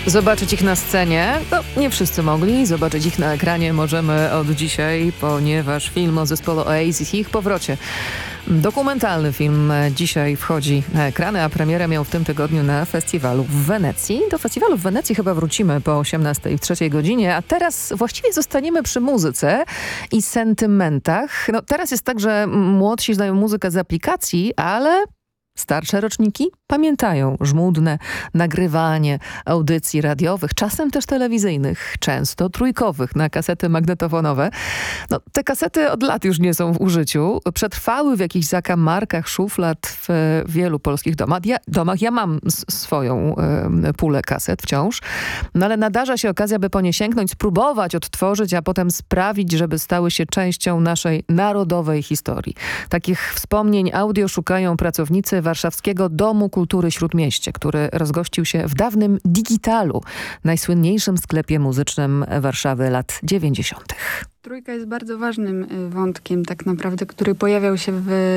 Zobaczyć ich na scenie, nie wszyscy mogli. Zobaczyć ich na ekranie możemy od dzisiaj, ponieważ film o zespole Oasis i ich powrocie. Dokumentalny film dzisiaj wchodzi na ekrany, a premierę miał w tym tygodniu na festiwalu w Wenecji. Do festiwalu w Wenecji chyba wrócimy po 18:00 w 3:00 godzinie, a teraz właściwie zostaniemy przy muzyce i sentymentach. Teraz jest tak, że młodsi znają muzykę z aplikacji, ale starsze roczniki pamiętają żmudne nagrywanie audycji radiowych, czasem też telewizyjnych, często trójkowych na kasety magnetofonowe. Te kasety od lat już nie są w użyciu. Przetrwały w jakichś zakamarkach szuflad w wielu polskich domach. Ja mam swoją pulę kaset wciąż, ale nadarza się okazja, by po nie sięgnąć, spróbować odtworzyć, a potem sprawić, żeby stały się częścią naszej narodowej historii. Takich wspomnień audio szukają pracownicy Warszawskiego Domu Kultury Śródmieście, który rozgościł się w dawnym Digitalu, najsłynniejszym sklepie muzycznym Warszawy lat 90. Trójka jest bardzo ważnym wątkiem tak naprawdę, który pojawiał się w